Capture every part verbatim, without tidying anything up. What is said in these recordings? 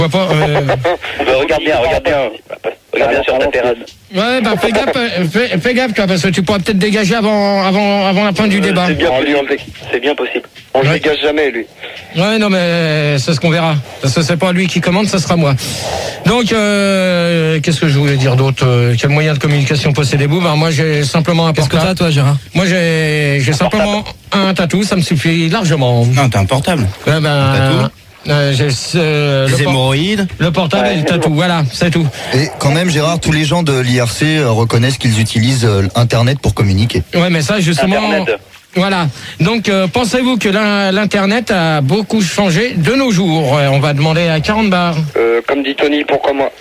vois pas. Euh... bah, regarde bien, regarde bien. Regarde bien sur ta terrasse. Ouais, bah fais gaffe, fais, fais gaffe, toi, parce que tu pourras peut-être dégager avant, avant, avant la fin du euh, débat. C'est bien, c'est bien possible. On ne ouais. dégage jamais, lui. Ouais, non, mais c'est ce qu'on verra. Parce que c'est pas lui qui commande, ça sera moi. Donc, euh, qu'est-ce que je voulais dire d'autre? Quel moyen de communication possédez-vous? Ben, moi, j'ai simplement un portable. Qu'est-ce que t'as, toi, Gérard? Moi, j'ai, j'ai simplement un tatou, ça me suffit largement. Non, t'as un portable. Ouais, ben, un tatou. Euh, j'ai euh, les hémorroïdes, le portable ouais. et le tatou, voilà, c'est tout. Et quand même, Gérard, tous les gens de l'I R C euh, reconnaissent qu'ils utilisent euh, Internet pour communiquer. Ouais, mais ça, justement... Internet. Voilà. Donc, euh, pensez-vous que l'Internet a beaucoup changé de nos jours? On va demander à quarante bars. Euh, comme dit Tony, pourquoi moi?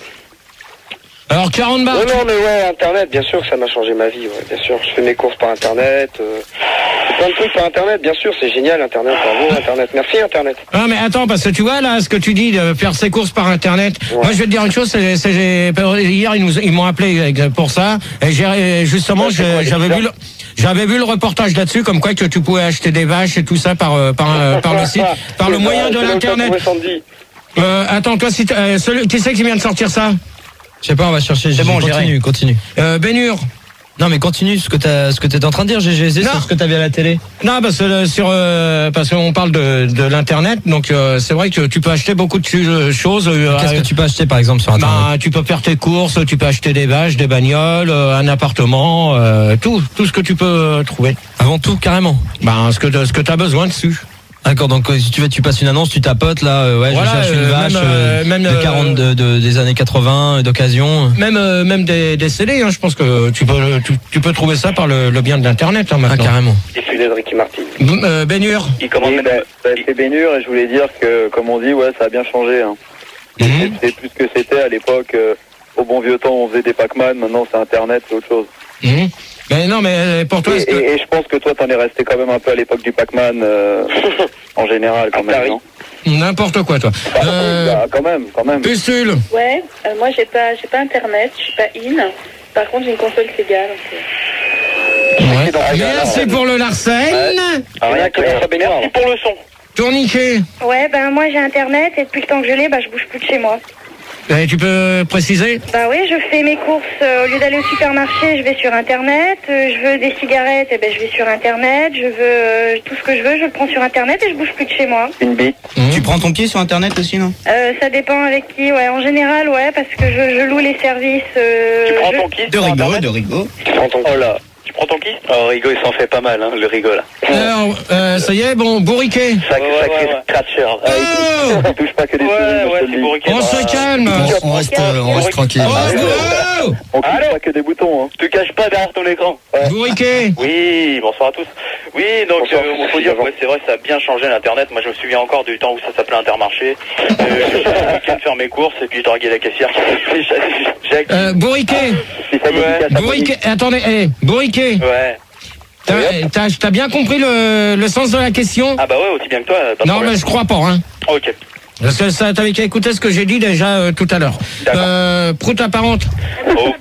Alors, quarante bars. Non, non, mais ouais, Internet, bien sûr que ça m'a changé ma vie, ouais, bien sûr. Je fais mes courses par Internet, euh, plein de trucs par Internet, bien sûr, c'est génial, Internet, bravo, Internet. Merci, Internet. Ah, mais attends, parce que tu vois, là, ce que tu dis de faire ses courses par Internet, ouais. Moi, je vais te dire une chose, c'est, c'est, hier, ils, nous, ils m'ont appelé pour ça, et j'ai, justement, ouais, j'avais vu le... J'avais vu le reportage là-dessus, comme quoi que tu pouvais acheter des vaches et tout ça par par par le site, par le moyen de l'internet. Euh, attends, toi, si euh, celui, qui c'est qui vient de sortir ça? Je sais pas, on va chercher. C'est bon, continue, continue. Euh, Bénur. Non, mais continue ce que t'as, ce que t'es en train de dire, G G Z, sur ce que t'as vu à la télé. Non, parce que sur euh, parce qu'on parle de de l'internet, donc euh, c'est vrai que tu peux acheter beaucoup de choses. Euh, Qu'est-ce que tu peux acheter par exemple sur internet? Bah, tu peux faire tes courses, tu peux acheter des vaches, des bagnoles, euh, un appartement, euh, tout, tout ce que tu peux trouver. Avant tout, carrément. Bah, ce que ce que t'as besoin dessus. D'accord, donc si tu veux, tu passes une annonce, tu tapotes là, euh, ouais, voilà, je cherche une euh, vache même, euh, même, de quarante de, de, des années quatre-vingts d'occasion. Même euh, même des, des C D, hein, je pense que tu peux tu, tu peux trouver ça par le, le bien de l'internet hein, maintenant. Ah, carrément. Des filets de Ricky Martin. Euh, Bénur. Il commence. Oui, bah, bah, c'est Bénur et je voulais dire que comme on dit, ouais, ça a bien changé. Hein. Mm-hmm. C'est plus ce que c'était à l'époque. Euh, au bon vieux temps, on faisait des Pac-Man. Maintenant, c'est internet, c'est autre chose. Mm-hmm. Mais non, mais pour toi... Et, que... et, et je pense que toi, t'en es resté quand même un peu à l'époque du Pac-Man, euh, en général, quand même, non? N'importe quoi, toi. Bah, euh... bah, quand même, quand même. Pustule. Ouais, euh, moi, j'ai pas, j'ai pas Internet, je suis pas in. Par contre, j'ai une console Sega, donc... Ouais. Merci pour le Larsen. Ouais. Ah, rien que ça, merci pour le son. Tourniquet. Ouais, ben moi, j'ai Internet, et depuis le temps que je l'ai, bah, je bouge plus de chez moi. Et tu peux préciser? Bah oui, je fais mes courses, euh, au lieu d'aller au supermarché, je vais sur Internet. Euh, je veux des cigarettes, et eh ben je vais sur Internet. Je veux euh, tout ce que je veux, je le prends sur Internet et je bouge plus de chez moi. Une bite. Mmh. Tu prends ton pied sur Internet aussi, non? euh, Ça dépend avec qui, ouais. En général, ouais, parce que je, je loue les services. Euh, tu prends je... ton kiss de Rigo, de Rigo. Tu prends ton... Oh là. Tu prends ton kiss? Oh, Rigo, il s'en fait pas mal, hein, le Rigo, là. Alors, euh, ça y est, bon, bourriquet. Sacré ouais, ouais, ouais. Scratcher. Oh ah, il touche pas que des ouais, souris, ouais, c'est bourriquet. On se calme. On, on reste, euh, on reste tranquille. Oh, oh, on touche pas que des boutons, hein. Tu caches pas derrière ton écran. Ouais. Bourriquet. Oui, bonsoir à tous. Oui, donc, il euh, faut dire, ouais, c'est vrai, ça a bien changé l'Internet. Moi, je me souviens encore du temps où ça s'appelait Intermarché. Euh, je viens de faire mes courses et puis draguer la caissière. euh, Bourriquet. Ouais. Bourriquet, attendez, eh, Bourriquet. Ouais. T'as, t'as, t'as bien compris le, le sens de la question? Ah bah ouais, aussi bien que toi. Non, mais je crois pas, hein. Ok. Parce que ça, t'avais qu'à écouter ce que j'ai dit déjà euh, tout à l'heure. D'accord. Euh, prout apparente. Oh.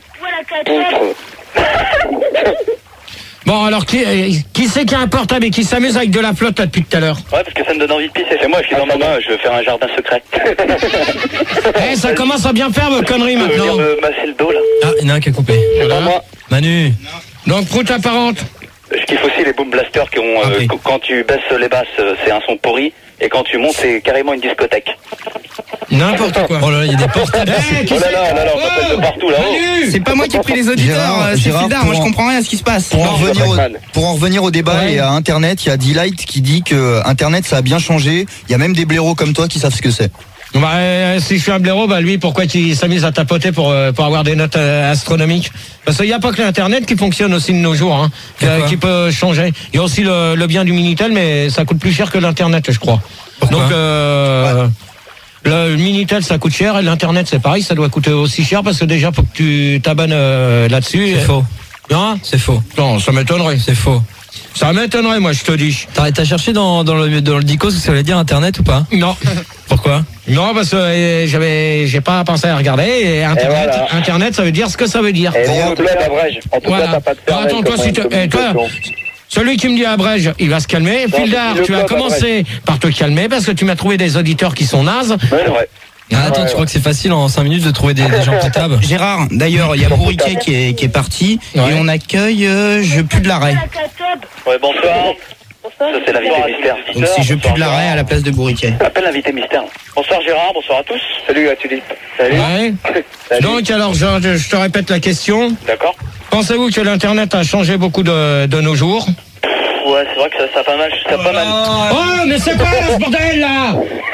Bon, alors, qui, qui c'est qui a un portable et qui s'amuse avec de la flotte là depuis tout à l'heure? Ouais, parce que ça me donne envie de pisser. C'est moi, je suis dans mon bain, je veux faire un jardin secret. Eh, ça commence à bien faire vos conneries maintenant. Je veux me masser le dos, là. Ah, il y en a un qui a coupé. Voilà. Moi. Manu. Non. Donc, prout apparente. Je kiffe aussi les boom blasters qui ont, euh, okay. Quand tu baisses les basses, c'est un son pourri. Et quand tu montes, c'est carrément une discothèque. N'importe quoi. Oh là là, il y a des portables. Hey, oh là là, là, là, on t'appelle de partout là-haut. C'est pas moi qui ai pris les auditeurs, Gérard, c'est Gérard, Fildar, moi je comprends rien à ce qui se passe. Pour en, revenir au, pour en revenir au débat ouais. et à Internet, il y a D-Light qui dit que Internet ça a bien changé. Il y a même des blaireaux comme toi qui savent ce que c'est. Bah, euh, si je suis un blaireau, bah lui, pourquoi il s'amuse à tapoter pour euh, pour avoir des notes euh, astronomiques? Parce qu'il n'y a pas que l'internet qui fonctionne aussi de nos jours, hein, euh, qui peut changer. Il y a aussi le, le bien du Minitel, mais ça coûte plus cher que l'internet, je crois. Pourquoi? Donc euh, ouais. Le Minitel ça coûte cher et l'internet c'est pareil, ça doit coûter aussi cher parce que déjà faut que tu t'abonnes euh, là-dessus. C'est et... faux. Non, c'est faux. Non, ça m'étonnerait. C'est faux. Ça m'étonnerait, moi, je te dis. T'as, t'as cherché dans, dans le, dans le dico ce que ça voulait dire Internet ou pas? Non. Pourquoi? Non, parce que euh, j'avais, j'ai pas pensé à regarder. Et Internet, et voilà. Internet, ça veut dire ce que ça veut dire. Et bon, en tout cas, Abrège. En tout voilà. cas, t'as pas de faire. Attends, toi, si tu, eh, toi, celui qui me dit Abrège, il va se calmer. Fildar, tu as commencé Abrège. par te calmer parce que tu m'as trouvé des auditeurs qui sont nazes. Ouais, ouais. Ah, attends, ouais, tu ouais. crois que c'est facile en cinq minutes de trouver des, des gens potables? Gérard, d'ailleurs, il y a Bourriquet qui est, qui est parti ouais. et on accueille euh, Je pue de l'arrêt. Ouais, bonsoir. Ça c'est l'invité mystère. Donc c'est Je pue de l'arrêt à la place de Bourriquet. Appelle l'invité mystère. Bonsoir Gérard, bonsoir à tous. Salut à Tulip. Salut. Ouais. Salut. Donc alors je, je te répète la question. D'accord. Pensez-vous que l'internet a changé beaucoup de, de nos jours? Ouais, c'est vrai que ça, ça a pas mal, ça a pas mal. Oh, mais c'est quoi ce bordel là?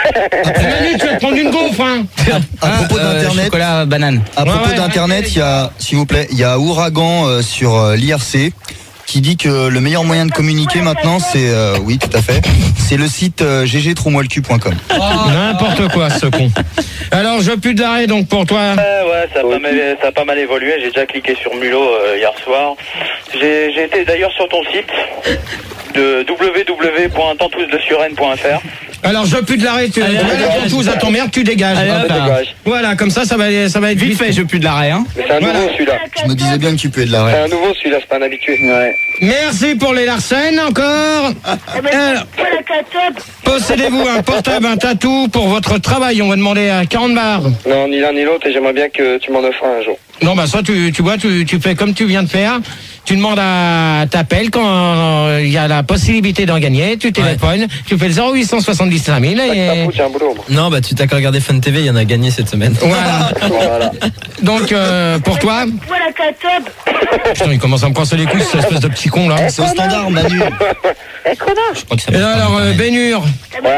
Manu, tu vas te prendre une gaufre, hein. À, à ah, propos euh, d'internet, chocolat, banane. À ouais, propos ouais, d'internet, il y a, s'il vous plaît, il y a Ouragan euh, sur euh, l'I R C qui dit que le meilleur moyen de communiquer maintenant, c'est, euh, oui, tout à fait, c'est le site euh, g g trou moi le cul point com. Oh, n'importe quoi, ce con. Alors, je pue de l'arrêt, donc pour toi. Ouais, ouais, ça a, pas mal, ça a pas mal évolué. J'ai déjà cliqué sur Mulot euh, hier soir. J'ai, j'ai été d'ailleurs sur ton site de w w w point tantous de suresnes point f r. Alors, je pue de l'arrêt, tu vas la tantouze à ton merde, tu dégages. Allez, ah, bah. dégage. Voilà, comme ça, ça va, ça va être vite, vite fait, je pue de l'arrêt. Hein. Mais c'est un voilà. nouveau celui-là. Je me disais bien que tu puais de l'arrêt. C'est un nouveau celui-là, c'est pas un habitué. Ouais. Merci pour les Larsen, encore. Alors, possédez-vous un portable, un tatou pour votre travail? On va demander à quarante bars. Non, ni l'un ni l'autre, et j'aimerais bien que tu m'en offres un jour. Non, bah ça, tu, tu vois, tu, tu fais comme tu viens de faire. Tu demandes à t'appelles quand il y a la possibilité d'en gagner. Tu téléphones, ouais. Tu fais le zéro huit cent soixante-dix-cinq mille et... un boulot, non, bah tu t'as qu'à regarder Fun T V, il y en a gagné cette semaine. Voilà. Voilà. Donc, euh, pour toi... Voilà, putain, il commence à me casser les couilles, cette espèce de petit con, là. C'est au standard, Manu. Eh, connard. Je crois que ça. Et alors, euh, Bénur. Ouais.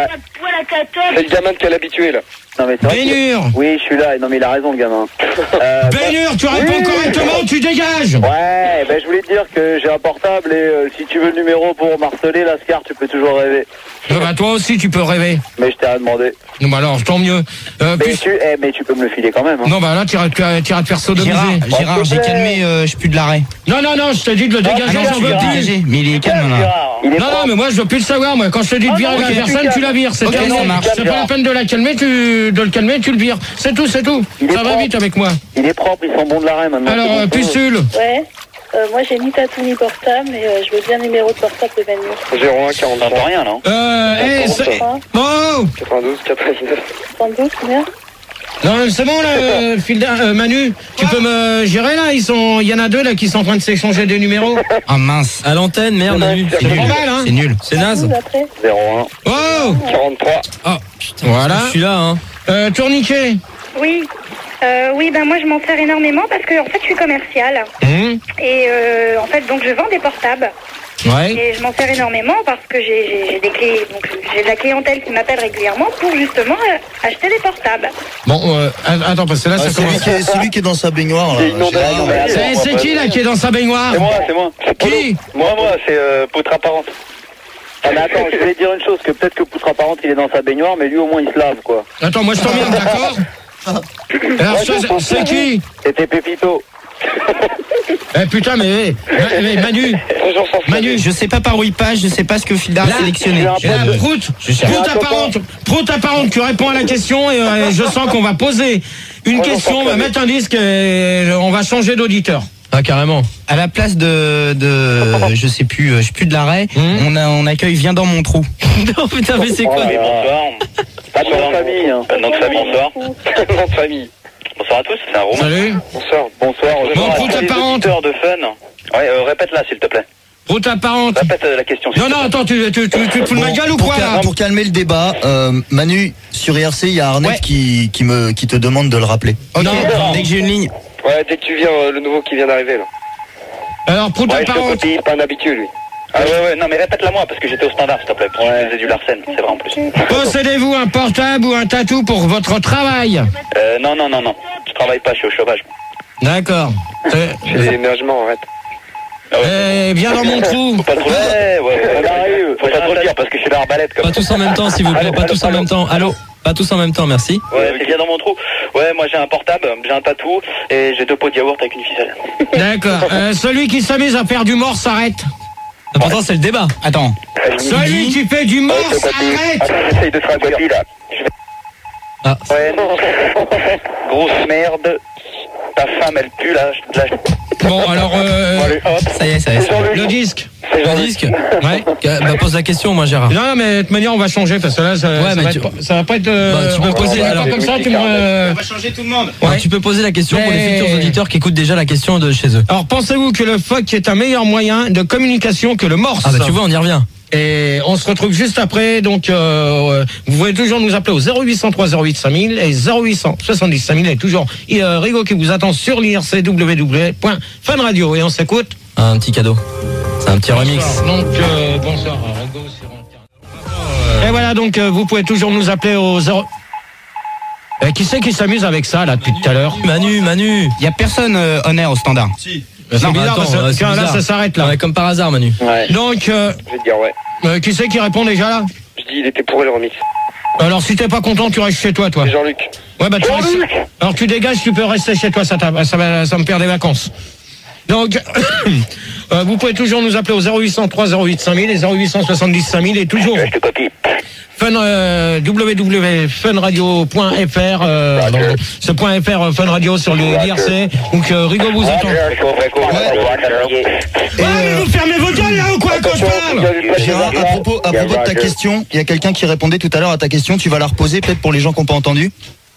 C'est le gamin de quel habitué, là. Non, mais c'est Bénur. Que... Oui, je suis là. Non, mais il a raison, le gamin. Euh, Bénur, tu réponds oui. correctement, tu dégages. Ouais, ben je voulais te dire que j'ai un portable et euh, si tu veux le numéro pour marceler Lascar, tu peux toujours rêver. Euh, bah, toi aussi, tu peux rêver. Mais je t'ai rien demandé. Non, bah alors, tant mieux. Euh, mais, plus... tu, eh, mais tu peux me le filer quand même. Hein. Non, bah là, tu iras te faire sodomiser. Gérard, Gérard j'ai calmé, euh, je pue de l'arrêt. Non, non, non, je t'ai dit de le dégager, ah, non, j'en veux plus. Mais il est calme, là. Il est non, non, mais moi, je veux plus le savoir, moi. Quand je te dis de virer oh, non, la okay, personne, tu la vires. C'est okay, pas la peine de la calmer, tu, de le calmer, tu le vires. C'est tout, c'est tout. Il ça va propre. Vite avec moi. Il est propre, ils sont bons de l'arrêt maintenant. Alors, euh, Pucule. Ouais. Euh, moi j'ai ni tatou ni portable, mais euh, je veux bien le numéro de portable de Manu. zéro un quarante-trois. T'entends rien, non? Euh, hé, c'est... Oh quatre-vingt-douze quatre-vingt-dix-neuf. soixante-douze, combien? Non, c'est bon, là, euh, euh, Manu, tu peux me gérer, là? Ils sont, il y en a deux, là, qui sont en train de s'échanger des numéros. Ah, mince. À l'antenne, merde, Manu. C'est nul. Hein. C'est nul. C'est naze. zéro un. Oh quarante-trois. Oh, putain. Voilà. Je suis là, hein. Euh, Tourniquet. Oui. Euh, oui, ben moi je m'en sers énormément parce que en fait je suis commerciale. Mmh. Et euh, en fait donc je vends des portables. Ouais. Et je m'en sers énormément parce que j'ai, j'ai, j'ai des clés, donc j'ai de la clientèle qui m'appelle régulièrement pour justement euh, acheter des portables. Bon, euh, attends, parce que là, ah, ça c'est commence. Lui est, c'est lui qui est dans sa baignoire, là. C'est, c'est qui, là, qui est dans sa baignoire? C'est moi, c'est moi. C'est qui? Moi, moi, c'est euh, Poutre Apparente. Ah, mais attends, je voulais dire une chose, que peut-être que Poutre Apparente, il est dans sa baignoire, mais lui, au moins, il se lave, quoi. Attends, moi, je t'emmerde, d'accord? Alors, ouais, c'est, c'est qui? C'était Pépito. Eh putain, mais, mais, mais Manu, Manu, je sais pas par où il passe, je sais pas ce que Fildar a sélectionné. Là, Prout, Prout apparente, Prout apparente, tu réponds à la question et euh, je sens qu'on va poser une question, on va mettre un disque et on va changer d'auditeur. Ah, carrément. À la place de, de je sais plus, je sais plus de l'arrêt, mmh. on, a, on accueille Viens dans mon trou. Non, putain, mais c'est quoi? Oui, bonsoir. Pas de nom de famille, hein. Nom de famille, bonsoir. Nom de famille. Bonsoir à tous, c'est un Romain. Salut. Bonsoir. Bonsoir. Bon, Prout apparente. de fun. Ouais, euh, répète-la, s'il te plaît. Prout apparente. Répète euh, la question. Non, non, attends, tu, tu, tu, tu te fous de ma gueule ou quoi, là? Pour calmer le débat, euh, Manu, sur I R C, il y a Arnett ouais. qui, qui, me, qui te demande de le rappeler. Ok, non, dès que j'ai une ligne. Ouais, dès que tu viens, euh, le nouveau qui vient d'arriver, là. Alors, Prout ouais, apparente. Il est pas un habitué, lui. Ah ouais, ouais, non, mais répète-la moi, parce que j'étais au standard, s'il te plaît. Ouais. Je faisais du Larsen, c'est vrai en plus. Possédez-vous un portable ou un tatou pour votre travail? Euh, non, non, non, non. Je travaille pas, je suis au chômage. D'accord. Euh... Je fais des déménagements, arrête. Ah ouais. Eh, viens dans mon trou. Faut pas trop ouais, ouais, ouais. Faut pas trop le dire, parce que je suis l'arbalète. Pas tous en même temps, s'il vous plaît, pas tous en même temps. Allô? Pas tous en même temps, merci. Ouais, c'est bien dans mon trou. Ouais, moi j'ai un portable, j'ai un tatou et j'ai deux pots de yaourt avec une ficelle. D'accord. Euh, celui qui s'amuse à faire du mort s'arrête. L'important, ouais. c'est le débat. Attends. Celui qui fait du mort s'arrête. Attends, j'essaye de traduire là. Ah. Ouais, grosse merde. Ta femme, elle pue là. là. Bon, alors. Euh... Bon, allez, hop. Ça y est, ça y est. Le disque. Le disque. Ouais. Bah pose la question, moi Gérard. Non, mais de toute manière on va changer parce que là ça, ouais, ça, va, tu... être, ça va pas être. Euh... Bah, tu peux poser alors, comme ça, tu me. On va changer tout le monde. Ouais. Ouais, tu peux poser la question mais... pour les futurs auditeurs qui écoutent déjà la question de chez eux. Alors pensez-vous que le F O C est un meilleur moyen de communication que le morse? Ah bah tu vois, on y revient. Et on se retrouve juste après, donc euh, vous pouvez toujours nous appeler au zéro huit cent trois zéro huit cinq mille et zéro huit cent soixante-dix cinq mille et toujours euh, Rigo qui vous attend sur l'I R C w w w point fun radio et on s'écoute. Un petit cadeau, c'est un petit bonsoir. remix. Donc euh, bonsoir Rigo sur euh... Et voilà donc euh, vous pouvez toujours nous appeler au zéro. Euh, qui c'est qui s'amuse avec ça là depuis tout à l'heure? Manu, Manu. Il y a personne euh, on air au standard. Si. C'est non, bizarre, attends, parce que, tiens, là ça s'arrête là. Ouais, comme par hasard Manu. Ouais. Donc euh, je vais te dire ouais. Euh, qui c'est qui répond déjà là? Je dis il était pourri le remix. Alors si t'es pas content tu restes chez toi toi. C'est Jean-Luc. Ouais bah tu Jean-Luc restes... Alors tu dégages, tu peux rester chez toi, ça, ça, va, ça me perd des vacances. Donc euh, vous pouvez toujours nous appeler au zéro huit cent trois zéro huit cinq mille et zéro huit cent soixante-dix cinq mille et toujours je te copie. Fun euh, w w w point fun radio point f r euh, ce point F R Fun Radio sur le D R C. Donc euh, Rigo vous attend. Ouais. Et euh, vous fermez vos gueules là ou quoi quand je parle? Gérard, à propos, à propos de ta question, il y a quelqu'un qui répondait tout à l'heure à ta question, tu vas la reposer peut-être pour les gens qui n'ont pas entendu.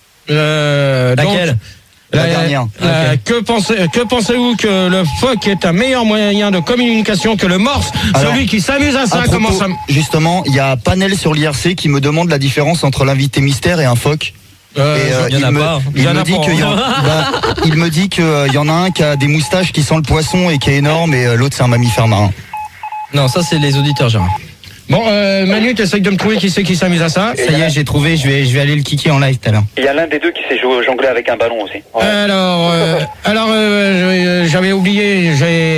Euh, Laquelle donc, La, la dernière. La, okay. Que pensez, que pensez-vous que le F O C est un meilleur moyen de communication que le morse? Alors, celui qui s'amuse à ça, à propos, comment ça? Justement, il y a Panel sur l'I R C qui me demande la différence entre l'invité mystère et un phoque. Euh, et, euh, il y en a me, pas. Il, il y en me a dit pas. qu'il y en, bah, il me dit qu'il euh, y en a un qui a des moustaches qui sent le poisson et qui est énorme, et euh, l'autre c'est un mammifère marin. Non, ça c'est les auditeurs, Gérard. Bon, euh, Manu, t'essayes de me trouver qui c'est qui s'amuse à ça? Ça y est, j'ai trouvé, je vais, je vais aller le kicker en live tout à l'heure. Il y a l'un des deux qui s'est joué jongler avec un ballon aussi. Ouais. Alors, euh, alors euh, j'avais oublié,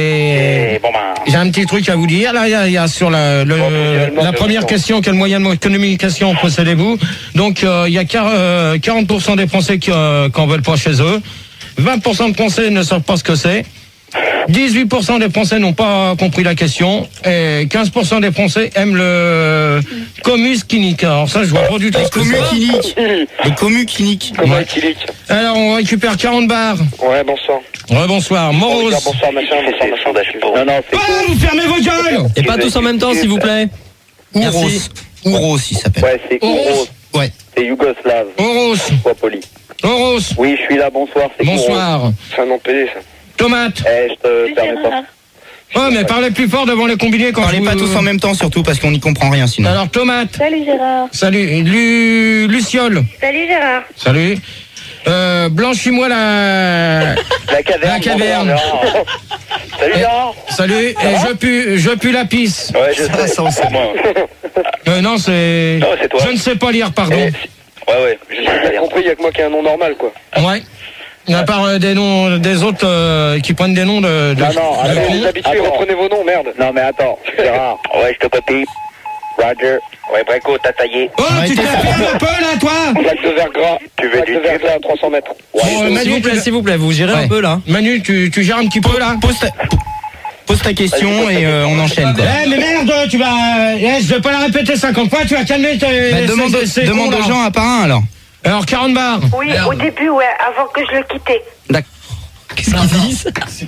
j'ai bon ben... j'ai un petit truc à vous dire. Là, il y a, il y a sur la, le, bon, la première question, quel moyen de communication possédez-vous? Donc, euh, il y a quarante pour cent des Français qui euh, n'en veulent pas chez eux. vingt pour cent de Français ne savent pas ce que c'est. dix-huit pour cent des Français n'ont pas compris la question et quinze pour cent des Français aiment le commu clinique. Alors ça, je vois pas du tout. Le commu clinique. Le commu clinique. Ouais. Alors, on récupère quarante barres. Ouais, bonsoir. Ouais, bonsoir. Moros. Bonsoir, machin, bonsoir, machin. Non, non, c'est ah, vous fermez vos gueules. Et pas tous en même temps, s'il vous plaît. Ouros. Ouros, il s'appelle. Ouais, c'est Ouros. Ouais. C'est Yougoslave. Ouros. Sois poli. Ouros. Oui, je suis là, bonsoir. Bonsoir. C'est un nom pédé, ça. Tomate. Eh, je te permets pas. Oh, mais parlez plus fort devant les combinés quand Parlez vous... pas tous en même temps, surtout, parce qu'on n'y comprend rien sinon. Alors, tomate. Salut Gérard. Salut. Lu... Luciole. Salut Gérard. Salut. Euh, blanchis-moi la... La caverne. La caverne. Salut Gérard. Salut. Et je pue, je pue la pisse. Ouais, je sais. Ça, c'est moi. Euh, non, c'est... Non, c'est toi. Je ne sais pas lire, pardon. Eh, si... Ouais, ouais. J'ai compris, il n'y a que moi qui ai un nom normal, quoi. Ouais. À part euh, des noms des autres euh, qui prennent des noms de... de non, non, de allez, cons. les habitués, reprenez vos noms, merde. Non, mais attends, Gérard. Ouais, je te copie. Roger. Ouais, Breco, t'as taillé. Oh, tu te la fermes un peu, là, toi. Plaque de verre gras. Tu veux du verre gras à trois cents mètres. Ouais, Bon, euh, Manu, S'il vous plaît, tu- s'il vous plaît, vous gérez Ouais. un peu là. Manu, tu, tu gères un petit peu, là. Pose ta, pose ta question et euh, on enchaîne quoi. Eh, mais merde, tu vas... Eh, je vais pas la répéter cinquante fois, tu vas calmer tes... Bah, demande ces- ces demande cons, aux là. gens un par un alors. Alors, quarante barres. Oui, au début, ouais, avant que je le quittais. D'accord. Qu'est-ce qu'ils disent?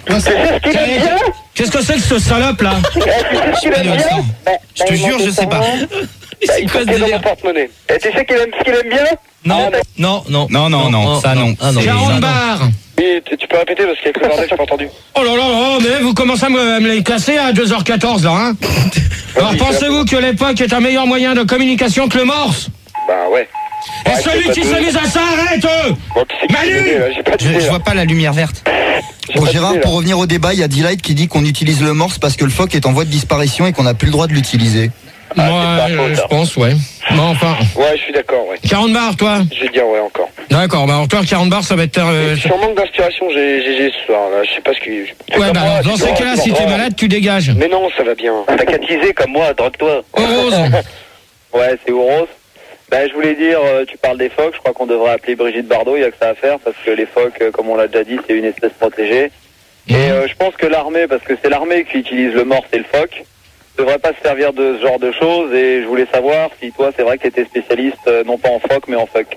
Qu'est-ce que c'est que ce salope, là? Tu Pas de accent. Je te jure, je sais pas. C'est quoi ce dans mon délire? porte-monnaie. Et tu sais qu'il aime, ce qu'il aime bien? Non, non, non. Non, non, non, ça non. Ah non. C'est- quarante ça, non. barres. Oui, tu, tu peux répéter parce qu'avec le bordel, j'ai pas entendu. Oh là là là, mais vous commencez à me, à me les classer à deux heures quatorze, là, hein? Alors, Vas-y, pensez-vous que l'époque est un meilleur moyen de communication que le morse? Bah ouais. Et Ouais, celui c'est qui pas s'amuse à ça, arrête, eux! Bon, qui c'est qui Manu s'est aidé, là? J'ai pas Je, d'idée, je là. vois pas la lumière verte. J'ai Bon pas Gérard, d'idée, pour là. revenir au débat, il y a Delight qui dit qu'on utilise le morse parce que le phoque est en voie de disparition et qu'on n'a plus le droit de l'utiliser. Ah, Moi, c'est pas faux, je ça. pense, ouais. Bon, enfin, Ouais, je suis d'accord, ouais. quarante barres, toi? Je vais dire ouais encore. D'accord, bah, alors toi, quarante barres, ça va être... euh, Je suis en manque d'inspiration, j'ai G G ce soir, là. Je sais pas ce qui... Ouais, bah, alors, dans ces cas-là, si t'es malade, tu dégages. Mais non, ça va bien. T'as qu'à teaser comme moi, drogue-toi. Oh, Rose. Ouais, c'est Ouros. Ben, je voulais dire, euh, tu parles des phoques, je crois qu'on devrait appeler Brigitte Bardot, il y a que ça à faire, parce que les phoques, euh, comme on l'a déjà dit, c'est une espèce protégée. Et euh, je pense que l'armée, parce que c'est l'armée qui utilise le morse et le phoque, devrait pas se servir de ce genre de choses, et je voulais savoir si toi, c'est vrai que t'étais spécialiste, euh, non pas en phoque, mais en phoque.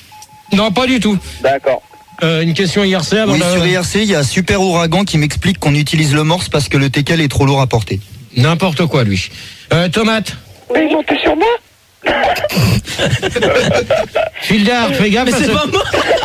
Non, pas du tout. D'accord. Euh, une question I R C avant Oui, de... sur I R C, il y a Super Ouragan qui m'explique qu'on utilise le morse parce que le teckel est trop lourd à porter. N'importe quoi, lui. Euh, tomate. Mais ils montaient sur moi. Fildar, fais gaffe. Mais c'est pas moi.